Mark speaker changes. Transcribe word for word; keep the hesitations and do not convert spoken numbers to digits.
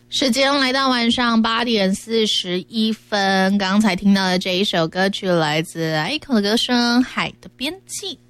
Speaker 1: 时间来到晚上八点四十一分，刚才听到的这一首歌曲来自 Aiko 的歌声《海的边际》。